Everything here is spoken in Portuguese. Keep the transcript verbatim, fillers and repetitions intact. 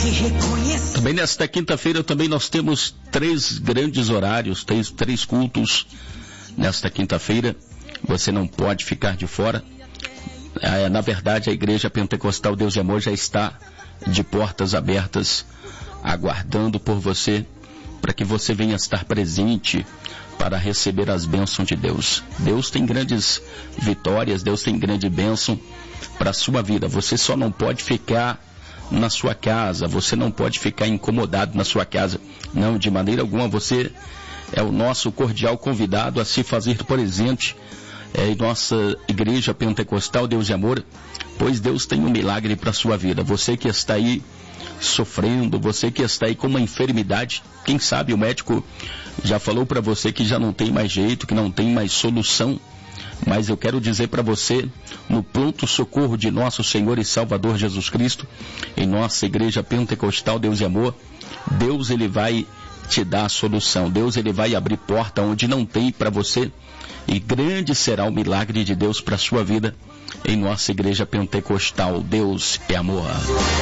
Também nesta quinta-feira também nós temos três grandes horários, três, três cultos. Nesta quinta-feira você não pode ficar de fora. É, na verdade, a Igreja Pentecostal Deus e Amor já está de portas abertas, aguardando por você, para que você venha estar presente para receber as bênçãos de Deus. Deus tem grandes vitórias, Deus tem grande bênção para a sua vida. Você só não pode ficar na sua casa, você não pode ficar incomodado na sua casa. Não, de maneira alguma. Você é o nosso cordial convidado a se fazer presente é, em nossa Igreja Pentecostal Deus e Amor, pois Deus tem um milagre para a sua vida. Você que está aí sofrendo, você que está aí com uma enfermidade, quem sabe o médico já falou para você que já não tem mais jeito, que não tem mais solução, mas eu quero dizer para você, no pronto socorro de nosso Senhor e Salvador Jesus Cristo, em nossa Igreja Pentecostal Deus e Amor, Deus ele vai te dar a solução. Deus ele vai abrir porta onde não tem para você, e grande será o milagre de Deus para a sua vida em nossa Igreja Pentecostal Deus é Amor.